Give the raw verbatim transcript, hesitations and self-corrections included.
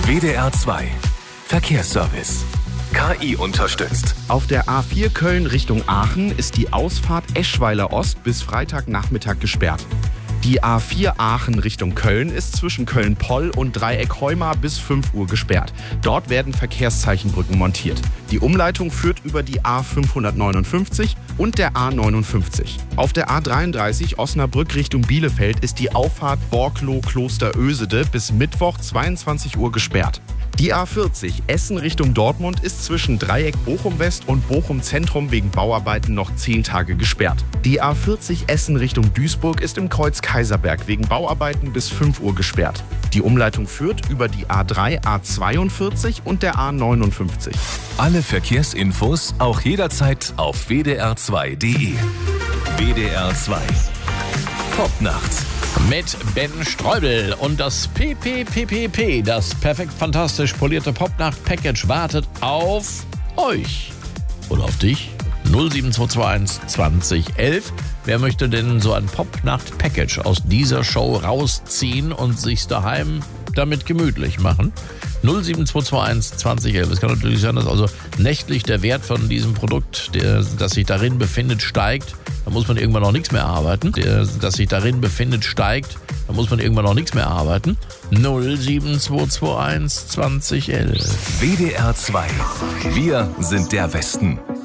W D R zwei Verkehrsservice. K I unterstützt. Auf der A vier Köln Richtung Aachen ist die Ausfahrt Eschweiler Ost bis Freitagnachmittag gesperrt. Die A vier Aachen Richtung Köln ist zwischen Köln-Poll und Dreieck-Heumar bis fünf Uhr gesperrt. Dort werden Verkehrszeichenbrücken montiert. Die Umleitung führt über die A fünfhundertneunundfünfzig und der A neunundfünfzig. Auf der A dreiunddreißig Osnabrück Richtung Bielefeld ist die Auffahrt Borkloh-Klosterösede bis Mittwoch zweiundzwanzig Uhr gesperrt. Die A vierzig Essen Richtung Dortmund ist zwischen Dreieck Bochum-West und Bochum-Zentrum wegen Bauarbeiten noch zehn Tage gesperrt. Die A vierzig Essen Richtung Duisburg ist im Kreuz Kaiserberg wegen Bauarbeiten bis fünf Uhr gesperrt. Die Umleitung führt über die A drei, A zweiundvierzig und der A neunundfünfzig. Alle Verkehrsinfos auch jederzeit auf w d r zwei punkt d e. W D R zwei Popnacht. Mit Ben Streubel und das P P P P P, das perfekt fantastisch polierte Popnacht-Package, wartet auf euch. Oder auf dich. null sieben zwei zwei eins zwanzig elf. Wer möchte denn so ein Popnacht-Package aus dieser Show rausziehen und sich's daheim damit gemütlich machen? null sieben zwei zwei eins zwanzig elf. Es kann natürlich sein, dass also nächtlich der Wert von diesem Produkt, der, das sich darin befindet, steigt. Da muss man irgendwann noch nichts mehr arbeiten. Der, das sich darin befindet, steigt. Da muss man irgendwann noch nichts mehr arbeiten. null sieben zwei zwei eins zwanzig elf. W D R zwei. Wir sind der Westen.